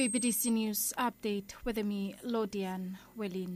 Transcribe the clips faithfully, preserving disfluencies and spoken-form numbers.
V B D C News Update with me, Lodian Welin.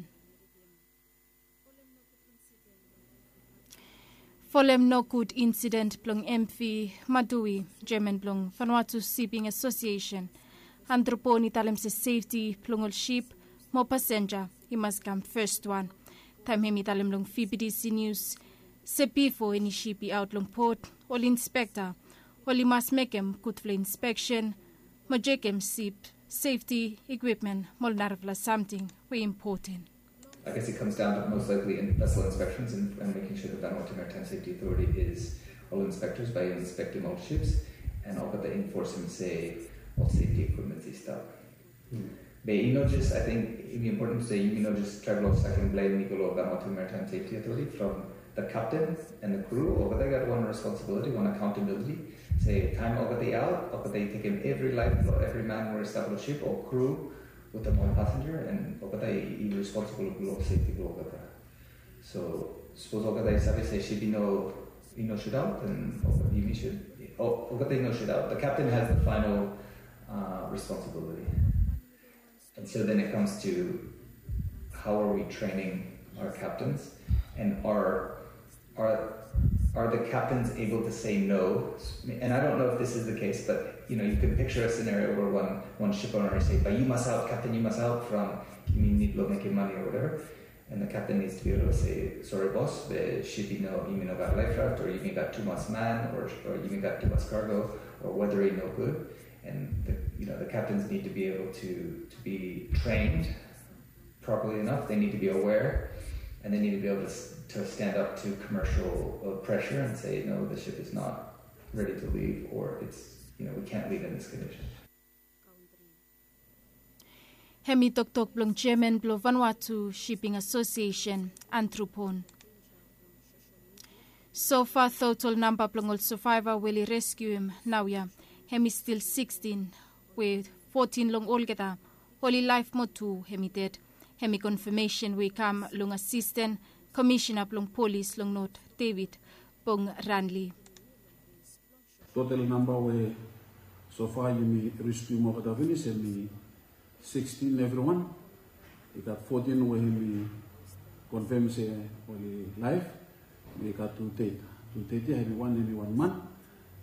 Folem no good incident blong M V Madui, German blong Vanuatu Shipping Association. Androponi talem se safety plongol ship, mo passenger, he must come first one. Time hemi talem long V B D C News. Se before any shipi out long port, all inspector, all must make him good for inspection, mo jekem ship, safety, equipment, molnarvla something, very important. I guess it comes down to most likely in vessel inspections and, and making sure that the Vanuatu Maritime Safety Authority is all inspectors by inspecting all ships and all but the enforcement say all safety equipment and stuff. Mm. But you know, just I think it'd be important to say you know just travel off second blame Nicolo of Vanuatu Maritime Safety Authority from the captain and the crew over there got one responsibility, one accountability. Say time over the out, over they take in every life, every man who is on ship or crew with the one passenger and over there he responsible for safety over there. So suppose over there say should be no you know shoot out and over you should oh over there no shoot out. The captain has the final uh, responsibility. And so then it comes to how are we training our captains and are are are the captains able to say no? And I don't know if this is the case, but you know, you can picture a scenario where one one ship owner say, "But you must out, captain, you must out from you mean need to make your money or whatever," and the captain needs to be able to say, "Sorry, boss, the ship you know you mean about life raft, or you mean got too much man, or or you mean got too much cargo, or whether he no good." And the, you know the captains need to be able to to be trained properly enough. They need to be aware, and they need to be able to to stand up to commercial uh, pressure and say, no, the ship is not ready to leave, or it's you know we can't leave in this condition. Hemi tok tok blong Chairman blo Vanuatu Shipping Association Anthropon. So far, total number blong survivor will rescue him now ya. Hemi still sixteen with fourteen long olgeta. Holy life mo two hemi dead. Hemi confirmation we come long assistant Commissioner blong police long note David Bong Ranley. Total number we so far you may rescue more than finish and sixteen everyone. We got fourteen we me confirm say holy life. We got two data. Two data every one every one month.